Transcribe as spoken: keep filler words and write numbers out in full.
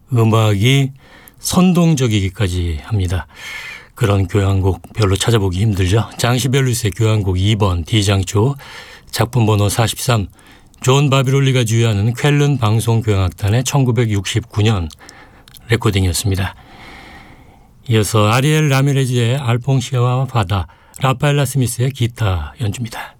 음악이 선동적이기까지 합니다. 그런 교향곡 별로 찾아보기 힘들죠. 장시벨루스의 교향곡 이 번 D장조, 작품 번호 사십삼, 존 바비롤리가 주유하는 쾰른 방송교향악단의 천구백육십구 년 레코딩이었습니다. 이어서 아리엘 라미레즈의 알퐁시아와 바다, 라파엘라 스미스의 기타 연주입니다.